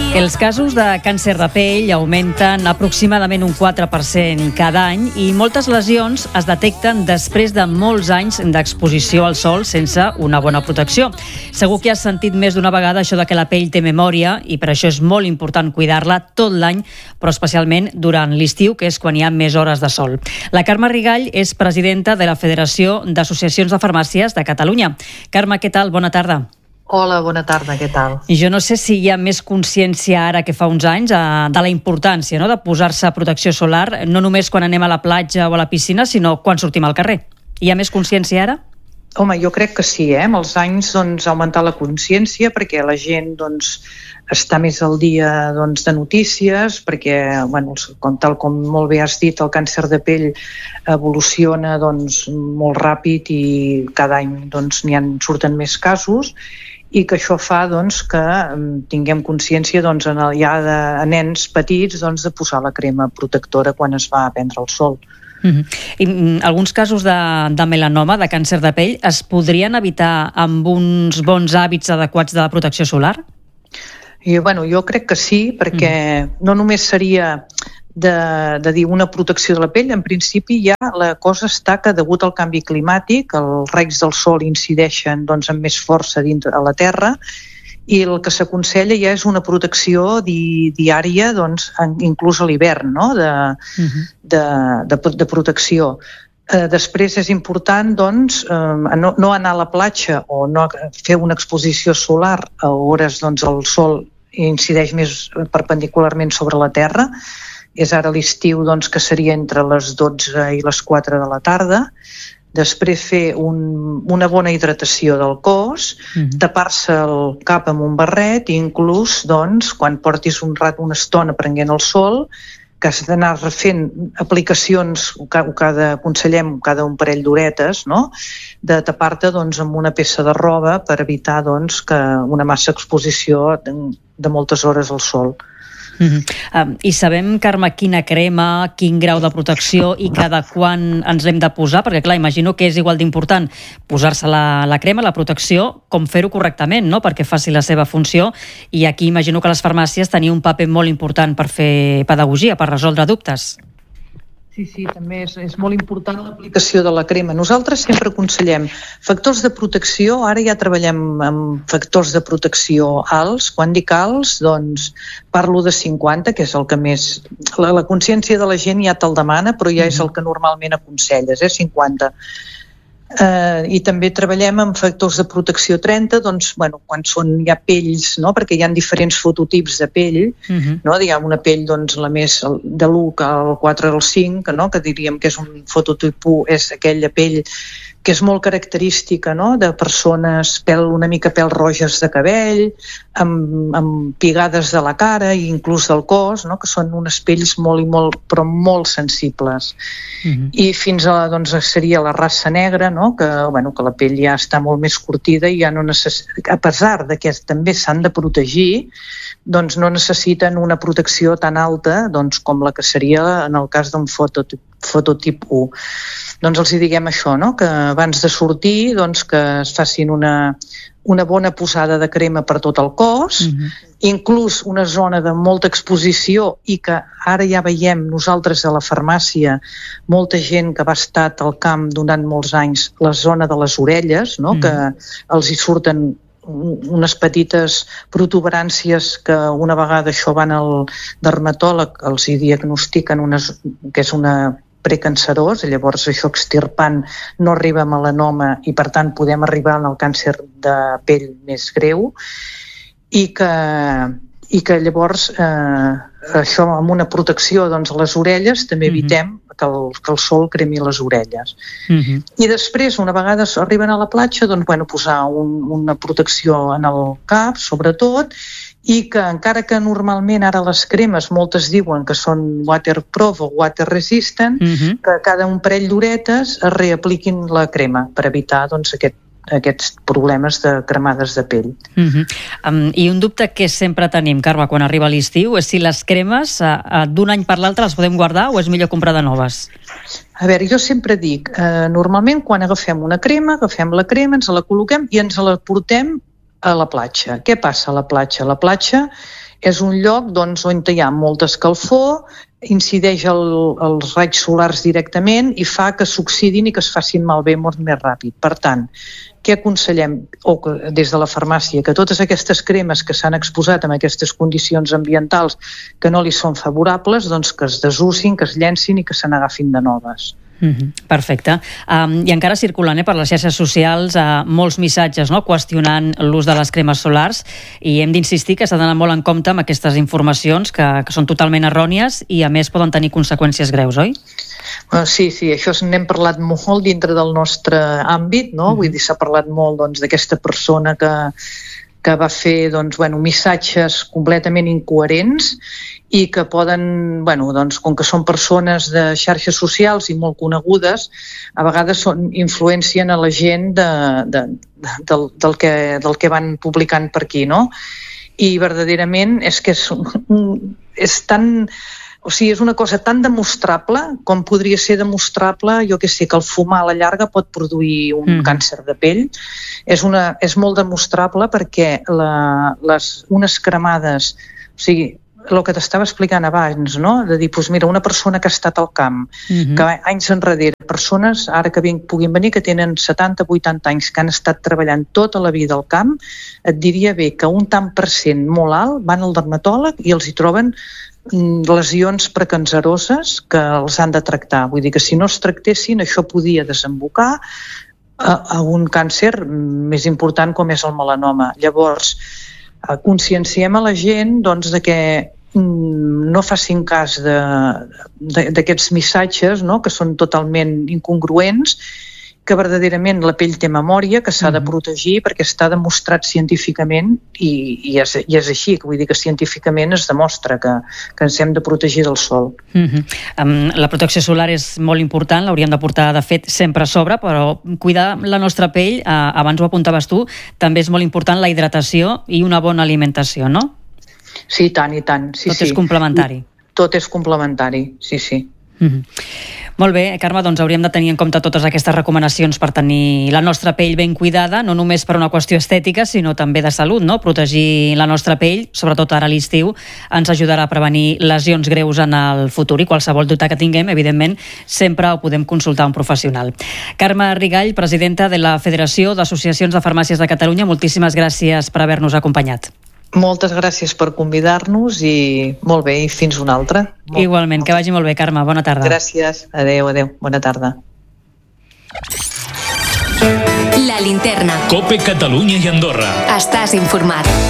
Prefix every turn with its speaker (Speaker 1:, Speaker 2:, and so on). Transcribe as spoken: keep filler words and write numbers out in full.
Speaker 1: Els casos de càncer de pell augmenten aproximadament un quatre per cent cada any i moltes lesions es detecten després de molts anys d'exposició al sol sense una bona protecció. Segur que has sentit més d'una vegada això de que la pell té memòria i per això és molt important cuidar-la tot l'any, però especialment durant l'estiu, que és quan hi ha més hores de sol. La Carme Rigall és presidenta de la Federació d'Associacions de Farmàcies de Catalunya. Carme, què tal? Bona tarda.
Speaker 2: Hola, bona tarda, què tal?
Speaker 1: Jo no sé si hi ha més consciència ara que fa uns anys de la importància, no?, de posar-se protecció solar, no només quan anem a la platja o a la piscina, sinó quan sortim al carrer. Hi ha més consciència ara?
Speaker 2: Home, jo crec que sí, eh? Amb els anys doncs, ha augmentat la consciència perquè la gent doncs, està més al dia doncs, de notícies, perquè, bueno, com, tal com molt bé has dit, el càncer de pell evoluciona doncs, molt ràpid i cada any doncs, n'hi ha, surten més casos, i que això fa doncs, que tinguem consciència doncs, en el, ja de a nens petits doncs, de posar la crema protectora quan es va a prendre el sol.
Speaker 1: Uh-huh. I alguns casos de, de melanoma, de càncer de pell, es podrien evitar amb uns bons hàbits adequats de protecció solar?
Speaker 2: I, bueno, jo crec que sí, perquè uh-huh. no només seria de, de dir una protecció de la pell, en principi ja la cosa està que degut al canvi climàtic els raigs del sol incideixen doncs, amb més força dintre a la terra i el que s'aconsella ja és una protecció di, diària, doncs, inclús a l'hivern, no? de, uh-huh. de, de, de protecció. Eh, després és important doncs, eh, no, no anar a la platja o no fer una exposició solar a hores doncs, el sol incideix més perpendicularment sobre la terra. És ara l'estiu doncs, que seria entre les dotze i les quatre de la tarda. Després fer un, una bona hidratació del cos, uh-huh. tapar-se el cap amb un barret i inclús doncs, quan portis un rat, una estona prenent el sol, que has d'anar refent aplicacions, cada, aconsellem cada un parell d'horetes, no? De tapar-te doncs, amb una peça de roba per evitar doncs, que una massa exposició de, de moltes hores al sol.
Speaker 1: Uh-huh. Um, I sabem, Carme, quina crema, quin grau de protecció i cada quan ens l'hem de posar? Perquè, clar, imagino que és igual d'important posar-se la, la crema, la protecció, com fer-ho correctament, no?, perquè faci la seva funció. I aquí imagino que les farmàcies tenien un paper molt important per fer pedagogia, per resoldre dubtes.
Speaker 2: Sí, sí, també és, és molt important l'aplicació de la crema. Nosaltres sempre aconsellem factors de protecció, ara ja treballem amb factors de protecció alts. Quan dic alts, doncs parlo de cinquanta, que és el que més... La, la consciència de la gent ja te'l demana, però ja és el que normalment aconselles, eh, cinquanta. Uh, I també treballem amb factors de protecció trenta, doncs, bueno, quan són ja pells, no? Perquè hi ha diferents fototips de pell, uh-huh. no? Hi ha una pell doncs, la més de l'u al quatre al cinc, no? Que diríem que és un fototip u, és aquella pell que és molt característica, no? De persones pèl, una mica pèl roges de cabell, amb, amb pigades de la cara i inclús del cos, no? Que són unes pells molt i molt, però molt sensibles. Uh-huh. I fins a, doncs, seria la raça negra, no? Que, bueno, que la pell ja està molt més curtida i ja no necessita, a pesar de que també s'han de protegir, doncs no necessiten una protecció tan alta doncs, com la que seria en el cas d'un fototip, fototip u. Doncs els hi diguem això, no? Que abans de sortir doncs, que es facin una, una bona posada de crema per tot el cos, uh-huh. inclús una zona de molta exposició i que ara ja veiem nosaltres a la farmàcia molta gent que va estar al camp durant molts anys, la zona de les orelles, no? Uh-huh. Que els hi surten unes petites protuberàncies que una vegada això van al dermatòleg, els hi diagnostiquen unes, que és una precancerós, llavors això extirpant no arriba a melanoma i per tant podem arribar al càncer de pell més greu i que, i que llavors eh, això amb una protecció doncs, a les orelles també evitem uh-huh. que, el, que el sol cremi les orelles. Uh-huh. I després, una vegada arriben a la platja, doncs, bueno, posar un, una protecció en el cap, sobretot, i que encara que normalment ara les cremes moltes diuen que són waterproof o water resistant, uh-huh. que cada un parell d'horetes es reapliquin la crema per evitar doncs, aquest, aquests problemes de cremades de pell.
Speaker 1: Uh-huh. Um, I un dubte que sempre tenim, Carme, quan arriba l'estiu, és si les cremes uh, uh, d'un any per l'altre les podem guardar o és millor comprar de noves?
Speaker 2: A veure, jo sempre dic, eh, normalment quan agafem una crema, agafem la crema, ens la col·loquem i ens la portem a la platja. Què passa a la platja? A la platja És un lloc doncs, on hi ha molta escalfor, incideix el, els raigs solars directament i fa que s'oxidin i que es facin malbé molt més ràpid. Per tant, què aconsellem, o que, des de la farmàcia, que totes aquestes cremes que s'han exposat en aquestes condicions ambientals que no li són favorables, doncs que es desusin, que es llencin i que se n'agafin de noves.
Speaker 1: Mm-hmm. Perfecte. Um, I encara circulant eh, per les xarxes socials uh, molts missatges, no?, qüestionant l'ús de les cremes solars, i hem d'insistir que s'ha d'anar molt en compte amb aquestes informacions que, que són totalment errònies i a més poden tenir conseqüències greus, oi?
Speaker 2: Bueno, sí, sí, això n'hem parlat molt dintre del nostre àmbit, no? Mm-hmm. Vull dir, s'ha parlat molt doncs, d'aquesta persona que, que va fer doncs, bueno, missatges completament incoherents i que poden, bueno, doncs, com que són persones de xarxes socials i molt conegudes, a vegades són, influencien a la gent de, de, de, del, del, que, del que van publicant per aquí, no? I verdaderament és que és, és tan... O sigui, és una cosa tan demostrable com podria ser demostrable, jo que sé, que el fumar a la llarga pot produir un mm. càncer de pell. És, una, és molt demostrable perquè la, les, unes cremades... O sigui, el que t'estava explicant abans, no? De dir, doncs mira, una persona que ha estat al camp, mm-hmm. que anys enrere, persones, ara que ven, puguin venir, que tenen setanta vuitanta anys, que han estat treballant tota la vida al camp, et diria bé que un tant per cent molt alt van al dermatòleg i els hi troben lesions precanceroses que els han de tractar. Vull dir que si no es tractessin, això podia desembocar a, a un càncer més important com és el melanoma. Llavors, conscienciem a la gent doncs, de que no facin cas d'aquests missatges, no?, que són totalment incongruents, que verdaderament la pell té memòria, que s'ha de protegir perquè està demostrat científicament i, i, és, i és així, vull dir que científicament es demostra que, que ens hem de protegir del sol.
Speaker 1: Mm-hmm. um, la protecció solar és molt important, l'hauríem de portar de fet sempre a sobre, però cuidar la nostra pell, uh, abans ho apuntaves tu, també és molt important la hidratació i una bona alimentació, no?
Speaker 2: Sí, tant i tant. Sí,
Speaker 1: Tot
Speaker 2: sí.
Speaker 1: és complementari.
Speaker 2: Tot és complementari, sí, sí.
Speaker 1: Mm-hmm. Molt bé, Carme, doncs hauríem de tenir en compte totes aquestes recomanacions per tenir la nostra pell ben cuidada, no només per una qüestió estètica, sinó també de salut, no? Protegir la nostra pell, sobretot ara a l'estiu, ens ajudarà a prevenir lesions greus en el futur i qualsevol dubte que tinguem, evidentment, sempre ho podem consultar a un professional. Carme Rigall, presidenta de la Federació d'Associacions de Farmàcies de Catalunya, moltíssimes gràcies per haver-nos acompanyat.
Speaker 2: Moltes gràcies per convidar-nos i molt bé, i fins una altra. Molt,
Speaker 1: Igualment, molt... que vagi molt bé, Carme. Bona tarda.
Speaker 2: Gràcies. Adéu, adéu. Bona tarda.
Speaker 3: La Linterna.
Speaker 4: COPE Catalunya i Andorra.
Speaker 3: Estàs informat.